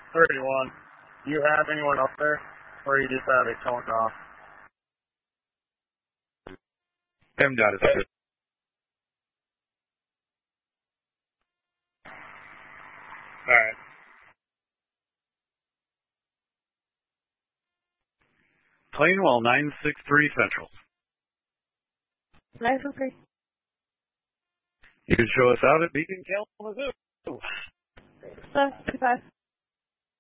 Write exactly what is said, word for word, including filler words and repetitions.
thirty-one. Do you have anyone up there? Or you just have it turned off? M dot is good. Alright. Plainwell nine six three Central. nine six three. You can show us out at Beacon Kalamazoo. seven two five.